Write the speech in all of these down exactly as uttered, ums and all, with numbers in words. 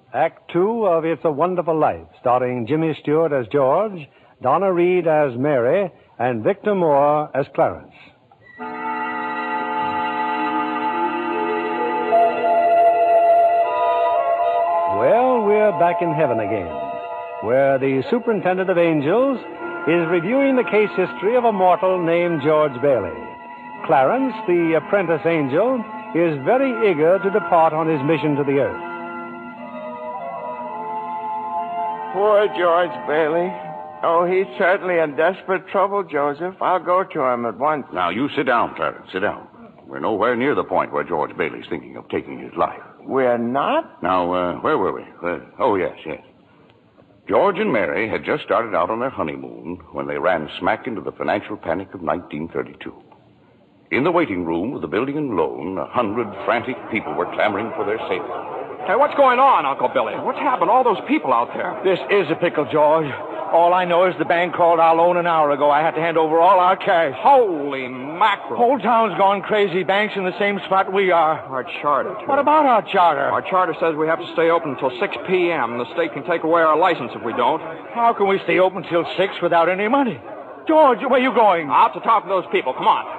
Act Two of It's a Wonderful Life, starring Jimmy Stewart as George, Donna Reed as Mary, and Victor Moore as Clarence. Well, we're back in heaven again, where the superintendent of angels is reviewing the case history of a mortal named George Bailey. Clarence, the apprentice angel, is very eager to depart on his mission to the earth. Poor George Bailey. Oh, he's certainly in desperate trouble, Joseph. I'll go to him at once. Now, you sit down, Clarence. Sit down. We're nowhere near the point where George Bailey's thinking of taking his life. We're not? Now, uh, where were we? Uh, oh, yes, yes. George and Mary had just started out on their honeymoon when they ran smack into the financial panic of nineteen thirty-two. In the waiting room of the Building and Loan, a hundred frantic people were clamoring for their safety. Hey, what's going on, Uncle Billy? What's happened? All those people out there. This is a pickle, George. All I know is the bank called our loan an hour ago. I had to hand over all our cash. Holy mackerel. Whole town's gone crazy. Bank's in the same spot we are. Our charter, too. What about our charter? Our charter says we have to stay open until six p.m. The state can take away our license if we don't. How can we stay open till six without any money? George, where are you going? Out to talk to those people. Come on.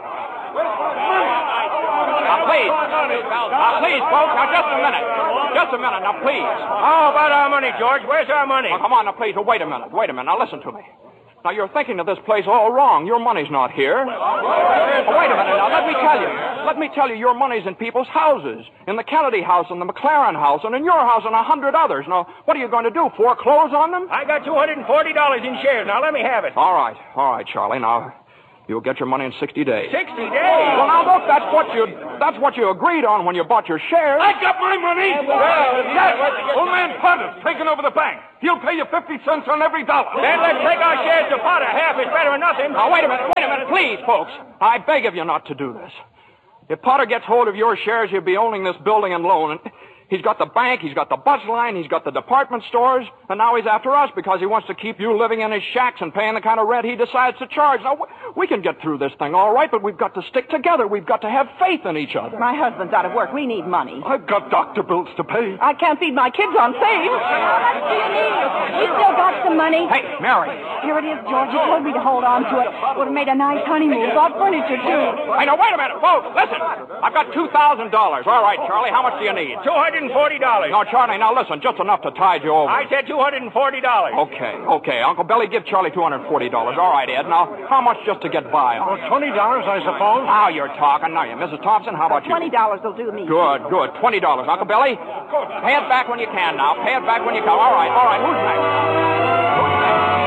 Now, please. Now, please, folks. Now, just a minute. Just a minute. Now, please. How about our money, George? Where's our money? Oh, come on, now, please. Oh, wait a minute. Wait a minute. Now, listen to me. Now, you're thinking of this place all wrong. Your money's not here. Oh, wait a minute. Now, let me tell you. Let me tell you, your money's in people's houses. In the Kennedy house, and the McLaren house, and in your house, and a hundred others. Now, what are you going to do? Foreclose on them? I got two hundred forty dollars in shares. Now, let me have it. All right. All right, Charlie. Now, you'll get your money in sixty days. Sixty days? Well, now, look, that's what you that's what you agreed on when you bought your shares. I got my money! Well, yes, old man Potter's taking over the bank. He'll pay you fifty cents on every dollar. Then let's take our shares to Potter. Half is better than nothing. Now, wait a minute, wait a minute, please, folks. I beg of you not to do this. If Potter gets hold of your shares, he'll be owning this building and loan. And he's got the bank, he's got the bus line, he's got the department stores, and now he's after us because he wants to keep you living in his shacks and paying the kind of rent he decides to charge. Now, we can get through this thing all right, but we've got to stick together. We've got to have faith in each other. My husband's out of work. We need money. I've got doctor bills to pay. I can't feed my kids on save. How much do you need? We still got some money. Hey, Mary. Here it is, George. You told me to hold on to it. Would have made a nice honeymoon. Bought furniture, too. Hey, now, wait a minute, folks. Listen. I've got two thousand dollars. All right, Charlie, how much do you need? two hundred forty dollars. No, Charlie, now listen, just enough to tide you over. I said two hundred forty dollars. Okay, okay. Uncle Billy, give Charlie two hundred forty dollars. All right, Ed. Now, how much just to get by on? Oh, twenty dollars, I suppose. Now you're talking. Now you, Missus Thompson, how about you? twenty dollars will do me. Good, good. twenty dollars. Uncle Billy, pay it back when you can now. Pay it back when you can. All right, all right. Who's next? Who's next?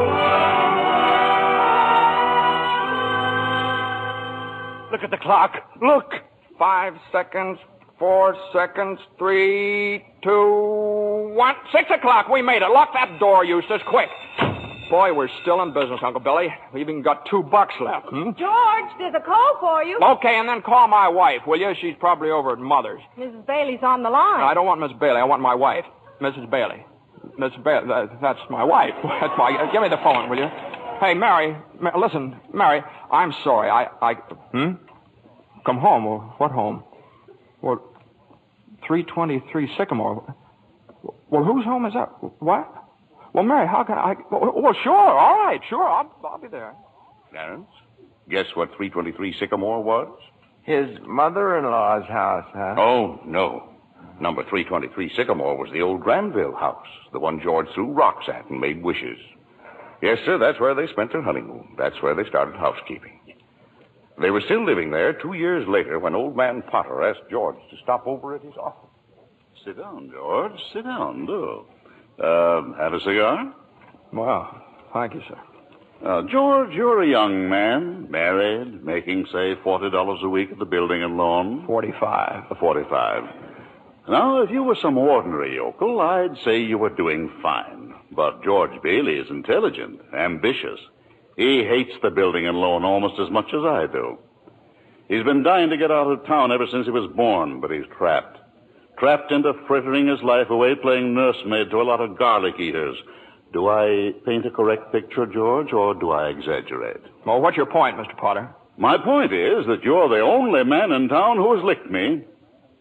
Look at the clock. Look. Five seconds, four seconds, three, two, one. Six o'clock. We made it. Lock that door, Eustace, quick. Boy, we're still in business, Uncle Billy. We've even got two bucks left. Hmm? George, there's a call for you. Okay, and then call my wife, will you? She's probably over at Mother's. Missus Bailey's on the line. I don't want Miss Bailey. I want my wife, Missus Bailey. Miss Bailey, that, that's my wife. That's my. Uh, give me the phone, will you? Hey, Mary. Ma- listen, Mary. I'm sorry. I. I. Hmm. Come home. Well, what home? Well, three twenty-three Sycamore. Well, whose home is that? What? Well, Mary, how can I... Well, sure, all right, sure, I'll, I'll be there. Clarence, guess what three twenty-three Sycamore was? His mother-in-law's house, huh? Oh, no. Number three twenty-three Sycamore was the old Granville house, the one George threw rocks at and made wishes. Yes, sir, that's where they spent their honeymoon. That's where they started housekeeping. They were still living there two years later when old man Potter asked George to stop over at his office. Sit down, George. Sit down, do. Uh, have a cigar? Well, thank you, sir. Uh, George, you're a young man, married, making, say, forty dollars a week at the building and loan. Forty-five. Uh, Forty-five. Now, if you were some ordinary yokel, I'd say you were doing fine. But George Bailey is intelligent, ambitious. He hates the building and loan almost as much as I do. He's been dying to get out of town ever since he was born, but he's trapped. Trapped into frittering his life away playing nursemaid to a lot of garlic eaters. Do I paint a correct picture, George, or do I exaggerate? Well, what's your point, Mister Potter? My point is that you're the only man in town who has licked me.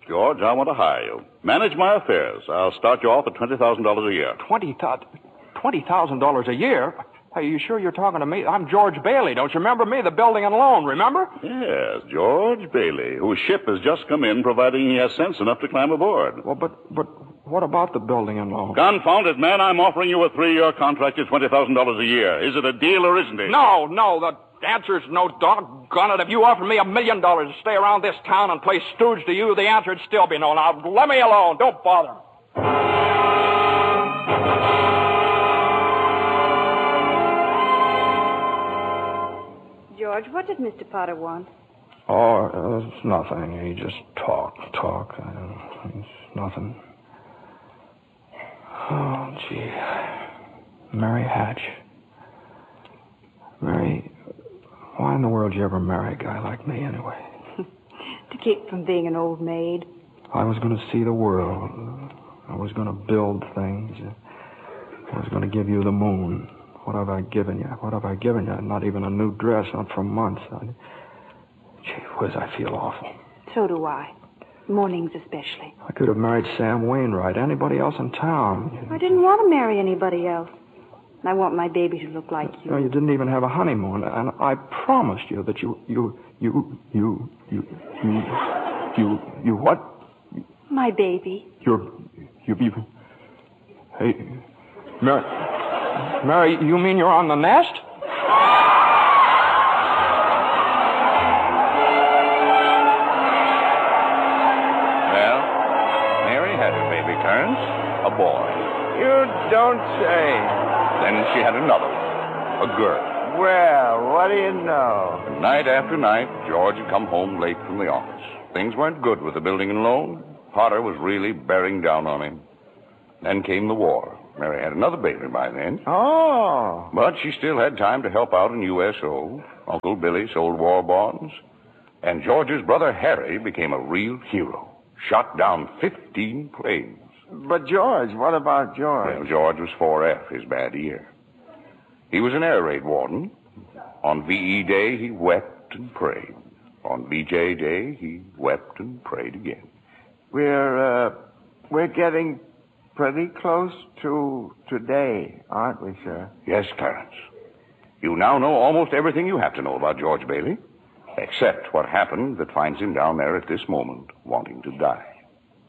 George, I want to hire you. Manage my affairs. I'll start you off at twenty thousand dollars a year. Twenty thousand, twenty thousand dollars a year? Are you sure you're talking to me? I'm George Bailey. Don't you remember me? The building and loan, remember? Yes, George Bailey, whose ship has just come in, providing he has sense enough to climb aboard. Well, but, but what about the building and loan? Confound it, man. I'm offering you a three-year contract at twenty thousand dollars a year. Is it a deal or isn't it? No, no, the answer's no. Doggone it. If you offered me a million dollars to stay around this town and play stooge to you, the answer'd still be no. Now, let me alone. Don't bother. George, what did Mister Potter want? Oh, uh, it's nothing. He just talk, talk. Uh, it's nothing. Oh, gee. Mary Hatch. Mary, why in the world did you ever marry a guy like me anyway? To keep from being an old maid. I was going to see the world. I was going to build things. I was going to give you the moon. What have I given you? What have I given you? Not even a new dress, not for months. I... Gee whiz, I feel awful. So do I. Mornings especially. I could have married Sam Wainwright, anybody else in town. I didn't want to marry anybody else. I want my baby to look like you. No, you didn't even have a honeymoon, and I promised you that you, you, you, you, you, you, you, you what? My baby. You're, you, you, hey, Mary, Mary, you mean you're on the nest? Well, Mary had her baby, Clarence, a boy. You don't say. Then she had another one, a girl. Well, what do you know? And night after night, George had come home late from the office. Things weren't good with the building and loan. Potter was really bearing down on him. Then came the war. Mary had another baby by then. Oh. But she still had time to help out in U S O. Uncle Billy sold war bonds. And George's brother Harry became a real hero. Shot down fifteen planes. But George, what about George? Well, George was four F, his bad year. He was an air raid warden. On V E Day, he wept and prayed. On V J Day, he wept and prayed again. We're, uh, we're getting pretty close to today, aren't we, sir? Yes, Clarence. You now know almost everything you have to know about George Bailey, except what happened that finds him down there at this moment, wanting to die.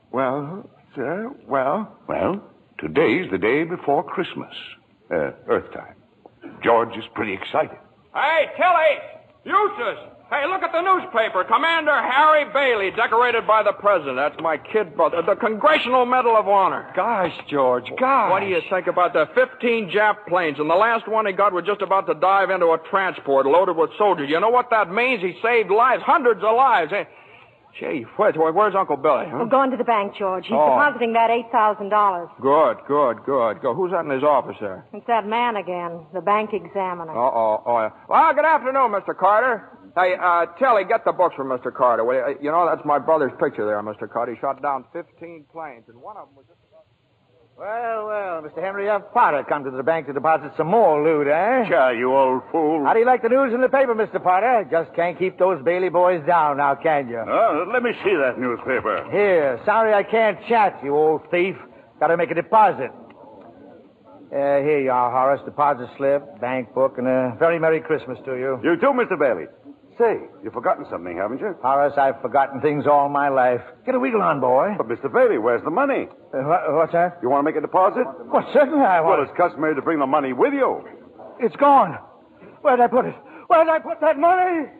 Well, sir, well? Well, today's the day before Christmas, uh, Earth time. George is pretty excited. Hey, Tilly! Eustace! Hey, look at the newspaper. Commander Harry Bailey, decorated by the president. That's my kid brother. The Congressional Medal of Honor. Gosh, George, gosh. What do you think about the fifteen Jap planes? And the last one he got was just about to dive into a transport loaded with soldiers. You know what that means? He saved lives, hundreds of lives. Hey, gee, where's, where's Uncle Billy? Huh? We're going to the bank, George. He's Oh. depositing that eight thousand dollars. Good, good, good, good. Who's that in his office there? It's that man again, the bank examiner. Uh-oh. Oh, yeah. Well, good afternoon, Mister Carter. Hey, uh, Tilly, get the books from Mister Carter. Will you? You know, that's my brother's picture there, Mister Carter. He shot down fifteen planes, and one of them was just about... Well, well, Mister Henry F. Potter come to the bank to deposit some more loot, eh? Sure, you old fool. How do you like the news in the paper, Mister Potter? Just can't keep those Bailey boys down now, can you? Uh, let me see that newspaper. Here, sorry I can't chat, you old thief. Gotta make a deposit. Uh, here you are, Horace. Deposit slip, bank book, and a very Merry Christmas to you. You too, Mister Bailey. Say, you've forgotten something, haven't you? Horace, I've forgotten things all my life. Get a wiggle on, boy. But, Mister Bailey, where's the money? Uh, what, what's that? You want to make a deposit? Well, certainly I want. Well, it's customary to bring the money with you. It's gone. Where'd I put it? Where'd I put that money?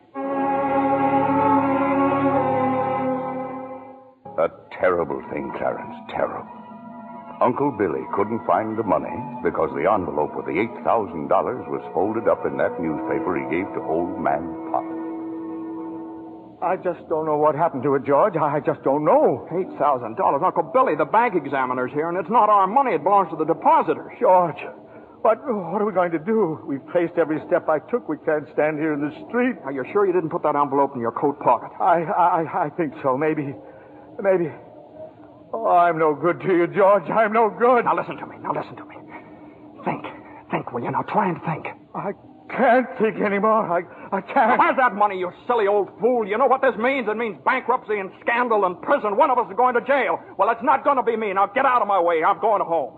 A terrible thing, Clarence, terrible. Uncle Billy couldn't find the money because the envelope with the eight thousand dollars was folded up in that newspaper he gave to old man Potter. I just don't know what happened to it, George. I just don't know. Eight thousand dollars. Uncle Billy, the bank examiner's here, and it's not our money. It belongs to the depositors. George, what, what are we going to do? We've traced every step I took. We can't stand here in the street. Are you sure you didn't put that envelope in your coat pocket? I, I, I think so. Maybe, maybe. Oh, I'm no good to you, George. I'm no good. Now listen to me. Now listen to me. Think. Think, will you? Now try and think. I can't think anymore. I, I can't. Where's that money, you silly old fool? You know what this means? It means bankruptcy and scandal and prison. One of us is going to jail. Well, it's not going to be me. Now get out of my way. I'm going home.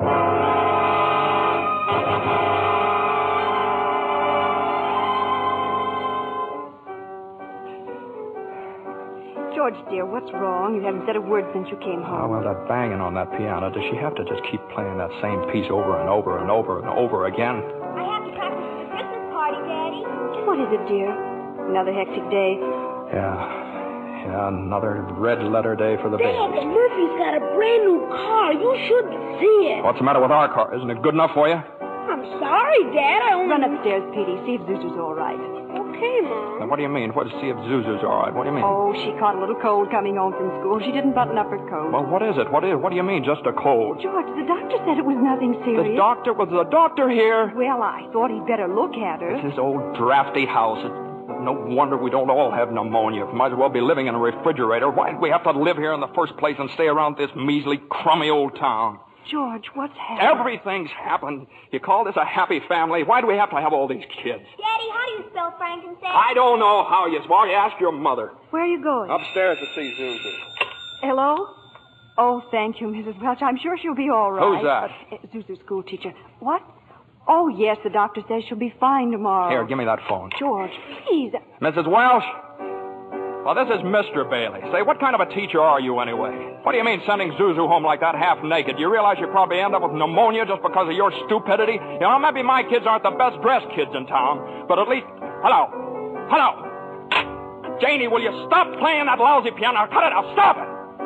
George, dear, what's wrong? You haven't said a word since you came Oh, home. well, that banging on that piano, does she have to just keep playing that same piece over and over and over and over again? I have to practice for the Christmas party, Daddy. What is it, dear? Another hectic day. Yeah. Yeah, another red letter day for the Dad, baby. Murphy's got a brand new car. You should see it. What's the matter with our car? Isn't it good enough for you? I'm sorry, Dad. I only... Run upstairs, Petey. See if Zuzu's all right. Okay, Mom. Now, what do you mean? What to see if Zuzu's all right? What do you mean? Oh, she caught a little cold coming home from school. She didn't button up her coat. Well, what is it? What is? What do you mean, just a cold? George, the doctor said it was nothing serious. The doctor was the doctor here. Well, I thought he'd better look at her. It's this old drafty house. It's no wonder we don't all have pneumonia. Might as well be living in a refrigerator. Why'd we have to live here in the first place and stay around this measly, crummy old town? George, what's happened? Everything's happened. You call this a happy family? Why do we have to have all these kids? Daddy, how do you spell frankincense? I don't know how you spell. You ask your mother. Where are you going? Upstairs to see Zuzu. Hello? Oh, thank you, Missus Welch. I'm sure she'll be all right. Who's that? Uh, Zuzu's school teacher. What? Oh, yes, the doctor says she'll be fine tomorrow. Here, give me that phone. George, please. Missus Welsh? Well, this is Mister Bailey. Say, what kind of a teacher are you anyway? What do you mean sending Zuzu home like that half naked? You realize you probably end up with pneumonia just because of your stupidity? You know, maybe my kids aren't the best dressed kids in town, but at least... Hello. Hello. Janie, will you stop playing that lousy piano? Cut it out. Stop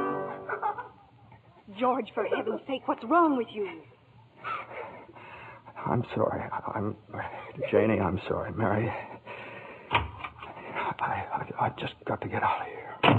it. George, for heaven's sake, what's wrong with you? I'm sorry. I'm... Janie, I'm sorry. Mary... I, I, I just got to get out of here.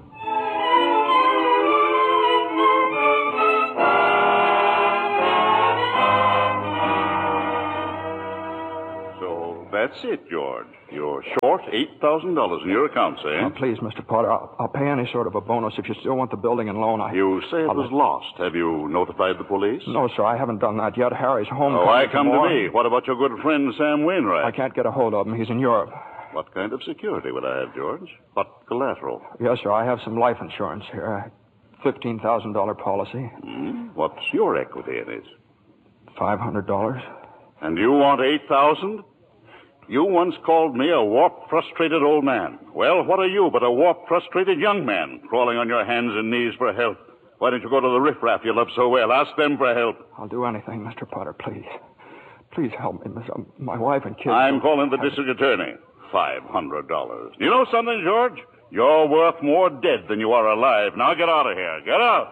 So that's it, George. You're short eight thousand dollars in your accounts, eh? Oh, please, Mister Potter, I'll, I'll pay any sort of a bonus if you still want the building and loan. I, You say it I'll was let- lost. Have you notified the police? No, sir, I haven't done that yet. Harry's home. Oh, I come to me. What about your good friend Sam Wainwright? I can't get a hold of him. He's in Europe. What kind of security would I have, George? What collateral? Yes, sir, I have some life insurance here. fifteen thousand dollars policy. Hmm? What's your equity in it? five hundred dollars. And you want eight thousand? You once called me a warped, frustrated old man. Well, what are you but a warped, frustrated young man crawling on your hands and knees for help? Why don't you go to the riffraff you love so well? Ask them for help. I'll do anything, Mister Potter, please. Please help me, Miss. Um, my wife and kids. I'm calling the district attorney. Five hundred dollars. You know something, George? You're worth more dead than you are alive. Now get out of here. Get out.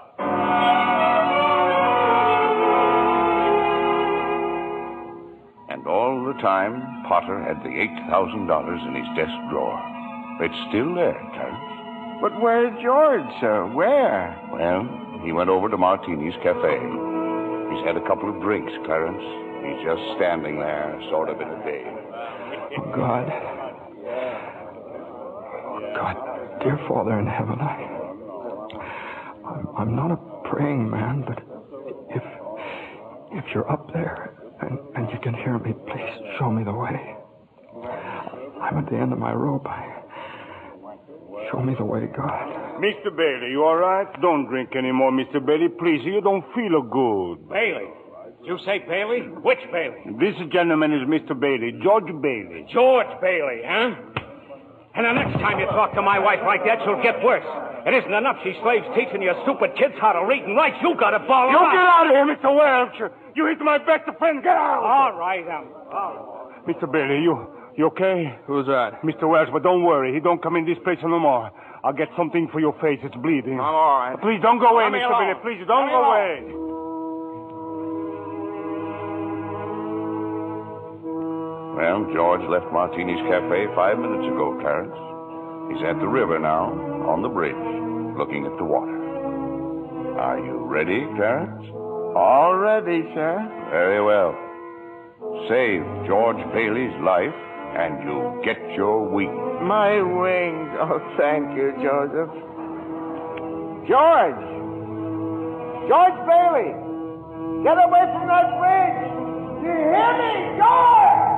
And all the time, Potter had the eight thousand dollars in his desk drawer. It's still there, Clarence. But where's George, sir? Where? Well, he went over to Martini's Cafe. He's had a couple of drinks, Clarence. He's just standing there, sort of in a daze. Oh, God. Oh, God, dear Father in heaven, I, I'm, I'm not a praying man, but if, if you're up there and, and you can hear me, please show me the way. I'm at the end of my rope. I, show me the way, God. Mister Bailey, you all right? Don't drink anymore, Mister Bailey. Please, you don't feel good. Bailey. Did you say Bailey? Which Bailey? This gentleman is Mister Bailey, George Bailey. George Bailey, huh? And the next time you talk to my wife like that, she'll get worse. It isn't enough she slaves teaching you stupid kids how to read and write. You got to ball You her get out. out of here, Mister Welch. You hit my best friend. Get out. All right, um, all right. Mister Bailey, you you okay? Who's that? Mister Welch, but don't worry. He don't come in this place no more. I'll get something for your face. It's bleeding. I'm all right. Please don't go away, Let me Mister alone. Bailey. Please don't Let me go alone. away. Well, George left Martini's Cafe five minutes ago, Clarence. He's at the river now, on the bridge, looking at the water. Are you ready, Clarence? All ready, sir. Very well. Save George Bailey's life, and you get your wings. My wings. Oh, thank you, Joseph. George! George Bailey! Get away from that bridge! Do you hear me? George!